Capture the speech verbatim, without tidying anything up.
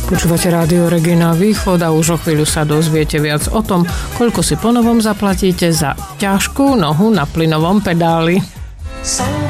Počúvate Rádio Regina Východ a už o chvíľu sa dozviete viac o tom, koľko si ponovom zaplatíte za ťažkú nohu na plynovom pedáli.